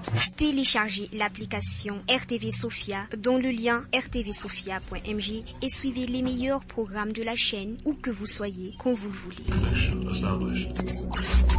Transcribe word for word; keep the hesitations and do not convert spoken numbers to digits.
Téléchargez l'application R T V Sophia dont le lien r t v sophia point m j et suivez les meilleurs programmes de la chaîne où que vous soyez, quand vous le voulez.